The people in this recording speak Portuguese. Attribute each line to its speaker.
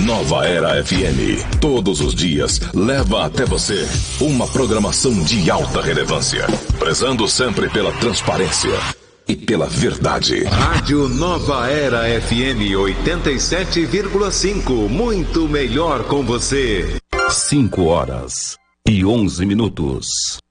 Speaker 1: Nova Era FM, todos os dias, leva até você uma programação de alta relevância, prezando sempre pela transparência e pela verdade.
Speaker 2: Rádio Nova Era FM 87,5, muito melhor com você.
Speaker 3: 5 horas e 11 minutos.